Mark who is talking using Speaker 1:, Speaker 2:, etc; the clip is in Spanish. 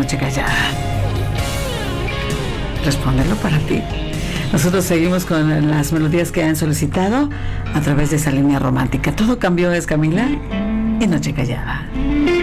Speaker 1: Noche Callada. Responderlo para ti. Nosotros seguimos con las melodías que han solicitado a través de esa línea romántica. Todo cambió, es Camila y Noche Callada.